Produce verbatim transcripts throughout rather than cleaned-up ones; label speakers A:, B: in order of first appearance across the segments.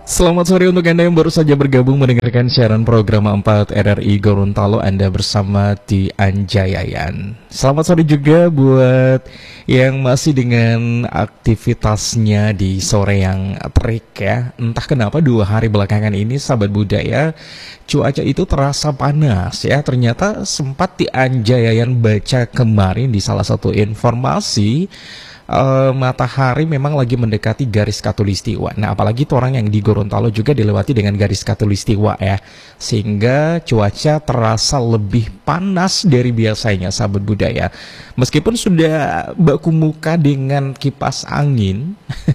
A: Selamat sore untuk Anda yang baru saja bergabung mendengarkan siaran program empat R R I Gorontalo. Anda bersama Ti Anjayayan. Selamat sore juga buat yang masih dengan aktivitasnya di sore yang terik ya. Entah kenapa dua hari belakangan ini sahabat budaya, cuaca itu terasa panas ya. Ternyata sempat Ti Anjayayan baca kemarin di salah satu informasi, Uh, matahari memang lagi mendekati garis khatulistiwa. Nah, apalagi tuh orang yang di Gorontalo juga dilewati dengan garis khatulistiwa ya, sehingga cuaca terasa lebih panas dari biasanya sahabat budaya. Meskipun sudah baku muka dengan kipas angin,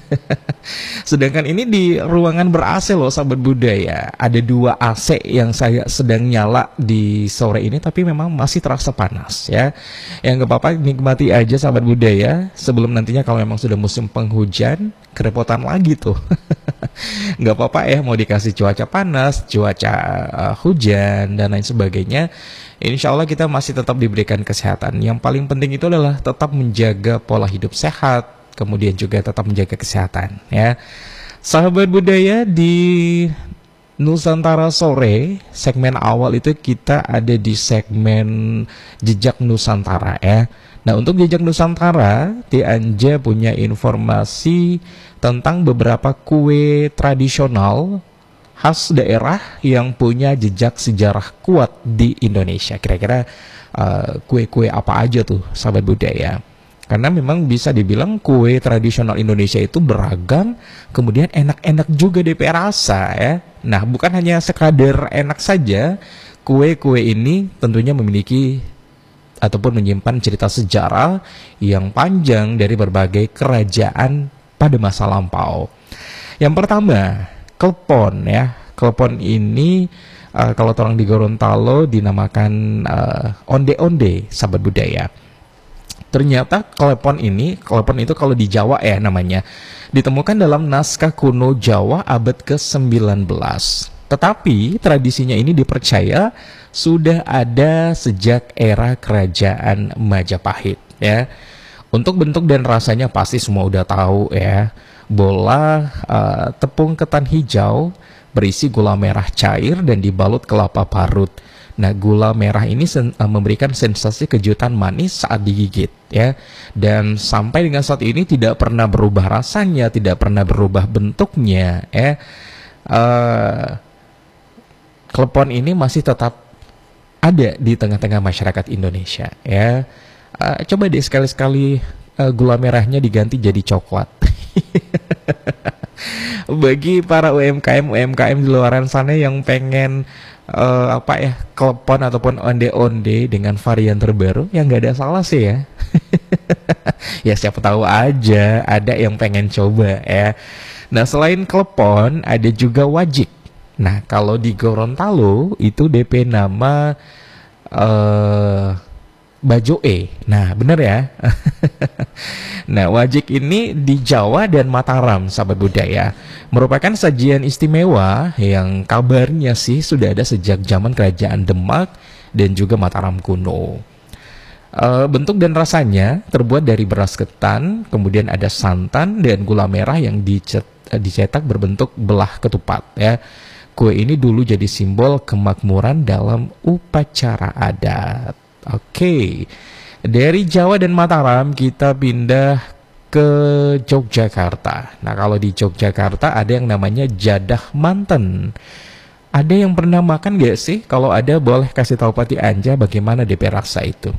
A: sedangkan ini di ruangan ber-A C loh sahabat budaya. Ada dua A C yang saya sedang nyala di sore ini, tapi memang masih terasa panas ya. Yang gak apa-apa, nikmati aja sahabat budaya. Sebelum nantinya kalau memang sudah musim penghujan, kerepotan lagi tuh. Nggak apa-apa ya, mau dikasih cuaca panas, cuaca uh, hujan, dan lain sebagainya. Insya Allah kita masih tetap diberikan kesehatan. Yang paling penting itu adalah tetap menjaga pola hidup sehat, kemudian juga tetap menjaga kesehatan ya. Sahabat budaya, di Nusantara Sore, segmen awal itu kita ada di segmen Jejak Nusantara ya. Nah, untuk Jejak Nusantara, Ti Anja punya informasi tentang beberapa kue tradisional khas daerah yang punya jejak sejarah kuat di Indonesia. Kira-kira uh, kue-kue apa aja tuh sahabat budaya? Karena memang bisa dibilang kue tradisional Indonesia itu beragam, kemudian enak-enak juga D P R rasa ya. Nah, bukan hanya sekadar enak saja, kue-kue ini tentunya memiliki ataupun menyimpan cerita sejarah yang panjang dari berbagai kerajaan pada masa lampau. Yang pertama, klepon ya. Klepon ini uh, kalau orang di Gorontalo dinamakan uh, onde-onde sahabat budaya. Ternyata klepon ini, klepon itu kalau di Jawa ya namanya, ditemukan dalam naskah kuno Jawa abad ke sembilan belas. Tetapi tradisinya ini dipercaya sudah ada sejak era kerajaan Majapahit ya. Untuk bentuk dan rasanya pasti semua udah tahu ya. Bola uh, tepung ketan hijau berisi gula merah cair dan dibalut kelapa parut. Nah, gula merah ini sen uh, memberikan sensasi kejutan manis saat digigit ya. Dan sampai dengan saat ini tidak pernah berubah rasanya, tidak pernah berubah bentuknya ya. Uh, Klepon ini masih tetap ada di tengah-tengah masyarakat Indonesia ya. Uh, coba deh sekali-sekali uh, gula merahnya diganti jadi coklat. Bagi para U M K M U M K M di luaran sana yang pengen uh, apa ya, klepon ataupun onde-onde dengan varian terbaru, yang nggak ada salah sih ya. Ya siapa tahu aja ada yang pengen coba ya. Nah, selain klepon ada juga wajik. Nah, kalau di Gorontalo itu D P nama uh, Bajoe. Nah, bener ya. Nah, wajik ini di Jawa dan Mataram, sahabat budaya. Merupakan sajian istimewa yang kabarnya sih sudah ada sejak zaman kerajaan Demak dan juga Mataram kuno. Uh, bentuk dan rasanya terbuat dari beras ketan, kemudian ada santan dan gula merah yang dicet, dicetak berbentuk belah ketupat ya. Kue ini dulu jadi simbol kemakmuran dalam upacara adat. Oke, dari Jawa dan Mataram kita pindah ke Yogyakarta. Nah, kalau di Yogyakarta ada yang namanya jadah manten. Ada yang pernah makan gak sih? Kalau ada boleh kasih tahu Pati Anja bagaimana D P rasa itu.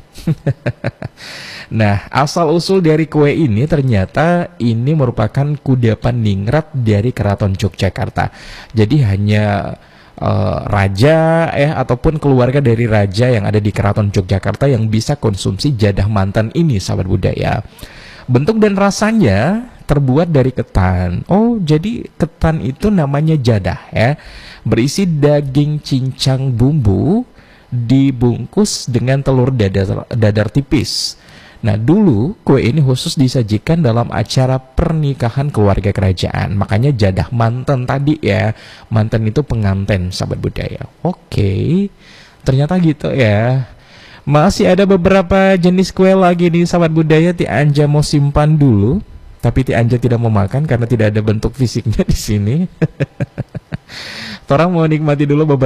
A: Nah, asal-usul dari kue ini ternyata ini merupakan kudapan ningrat dari Keraton Yogyakarta. Jadi hanya uh, raja eh ataupun keluarga dari raja yang ada di Keraton Yogyakarta yang bisa konsumsi jadah manten ini sahabat budaya. Bentuk dan rasanya terbuat dari ketan. Oh, jadi ketan itu namanya jadah ya. Berisi daging cincang bumbu dibungkus dengan telur dadar, dadar tipis. Nah, dulu kue ini khusus disajikan dalam acara pernikahan keluarga kerajaan. Makanya jadah manten tadi ya. Manten itu pengantin sahabat budaya. Oke, ternyata gitu ya. Masih ada beberapa jenis kue lagi nih sahabat budaya. Ti Anja mau simpan dulu, tapi Ti Anja tidak mau makan karena tidak ada bentuk fisiknya di sini. Orang mau nikmati dulu beberapa